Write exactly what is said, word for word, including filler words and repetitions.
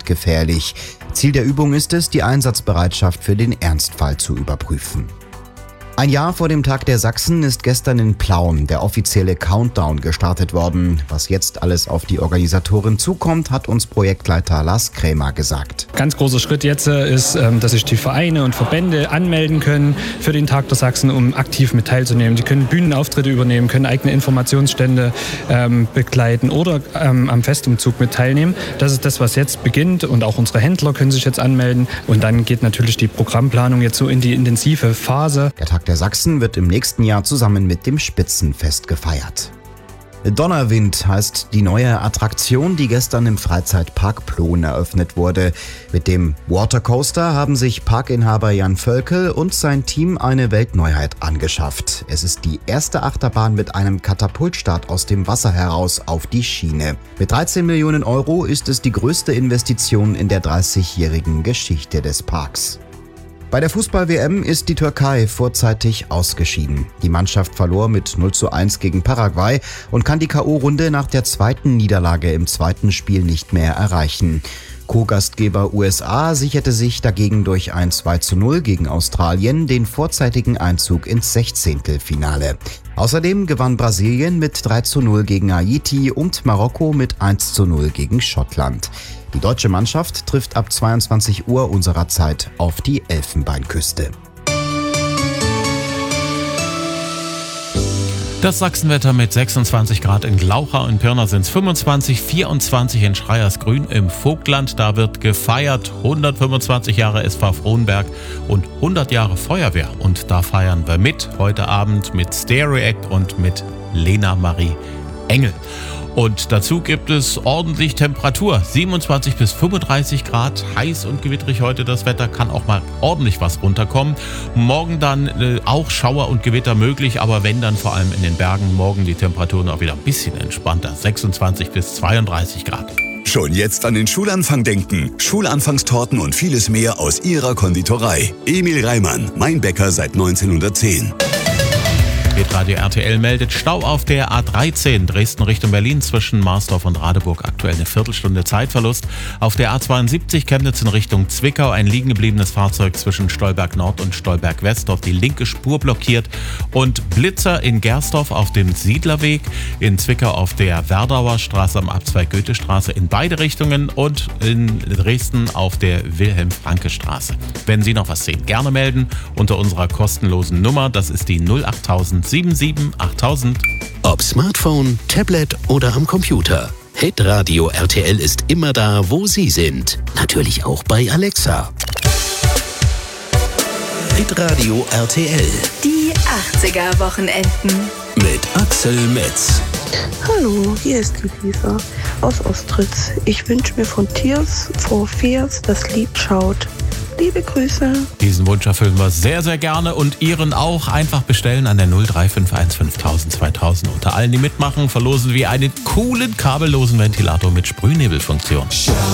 lebensgefährlich. Ziel der Übung ist es, die Einsatzbereitschaft für den Ernstfall zu überprüfen. Ein Jahr vor dem Tag der Sachsen ist gestern in Plauen der offizielle Countdown gestartet worden. Was jetzt alles auf die Organisatoren zukommt, hat uns Projektleiter Lars Krämer gesagt. Ganz großer Schritt jetzt ist, dass sich die Vereine und Verbände anmelden können für den Tag der Sachsen, um aktiv mit teilzunehmen. Die können Bühnenauftritte übernehmen, können eigene Informationsstände ähm, begleiten oder ähm, am Festumzug mit teilnehmen. Das ist das, was jetzt beginnt, und auch unsere Händler können sich jetzt anmelden. Und dann geht natürlich die Programmplanung jetzt so in die intensive Phase. Der Tag der Sachsen wird im nächsten Jahr zusammen mit dem Spitzenfest gefeiert. Donnerwind heißt die neue Attraktion, die gestern im Freizeitpark Plon eröffnet wurde. Mit dem Watercoaster haben sich Parkinhaber Jan Völkel und sein Team eine Weltneuheit angeschafft. Es ist die erste Achterbahn mit einem Katapultstart aus dem Wasser heraus auf die Schiene. Mit dreizehn Millionen Euro ist es die größte Investition in der dreißigjährigen Geschichte des Parks. Bei der Fußball-W M ist die Türkei vorzeitig ausgeschieden. Die Mannschaft verlor mit null zu eins gegen Paraguay und kann die K O-Runde nach der zweiten Niederlage im zweiten Spiel nicht mehr erreichen. Co-Gastgeber U S A sicherte sich dagegen durch ein zwei zu null gegen Australien den vorzeitigen Einzug ins Sechzehntelfinale. Außerdem gewann Brasilien mit drei zu null gegen Haiti und Marokko mit eins zu null gegen Schottland. Die deutsche Mannschaft trifft ab zweiundzwanzig Uhr unserer Zeit auf die Elfenbeinküste. Das Sachsenwetter mit sechsundzwanzig Grad in Glauchau, in Pirna sind es fünfundzwanzig, vierundzwanzig in Schreiersgrün im Vogtland. Da wird gefeiert, hundertfünfundzwanzig Jahre S V Frohnberg und hundert Jahre Feuerwehr. Und da feiern wir mit, heute Abend mit Stereo Act und mit Lena Marie Engel. Und dazu gibt es ordentlich Temperatur, siebenundzwanzig bis fünfunddreißig Grad, heiß und gewitterig heute das Wetter, kann auch mal ordentlich was runterkommen. Morgen dann äh, auch Schauer und Gewitter möglich, aber wenn, dann vor allem in den Bergen. Morgen die Temperaturen auch wieder ein bisschen entspannter, sechsundzwanzig bis zweiunddreißig Grad. Schon jetzt an den Schulanfang denken. Schulanfangstorten und vieles mehr aus ihrer Konditorei. Emil Reimann, mein Bäcker seit neunzehnhundertzehn. Radio R T L meldet Stau auf der A dreizehn Dresden Richtung Berlin zwischen Marsdorf und Radeburg. Aktuell eine Viertelstunde Zeitverlust. Auf der A zweiundsiebzig Chemnitz in Richtung Zwickau ein liegen gebliebenes Fahrzeug zwischen Stolberg Nord und Stolberg West. Dort die linke Spur blockiert. Und Blitzer in Gersdorf auf dem Siedlerweg. In Zwickau auf der Werdauer Straße am Abzweig Goethestraße in beide Richtungen. Und in Dresden auf der Wilhelm-Franke-Straße. Wenn Sie noch was sehen, gerne melden unter unserer kostenlosen Nummer. Das ist die null acht null sieben sieben achttausend. Ob Smartphone, Tablet oder am Computer. Hitradio R T L ist immer da, wo Sie sind. Natürlich auch bei Alexa. Hitradio R T L. Die achtziger-Wochenenden. Mit Axel Metz. Hallo, hier ist die Lisa aus Ostritz. Ich wünsche mir von Tears for Fears das Lied Schaut. Liebe Grüße. Diesen Wunsch erfüllen wir sehr, sehr gerne und Ihren auch. Einfach bestellen an der null drei fünf eins fünftausend zweitausend. Unter allen, die mitmachen, verlosen wir einen coolen kabellosen Ventilator mit Sprühnebelfunktion.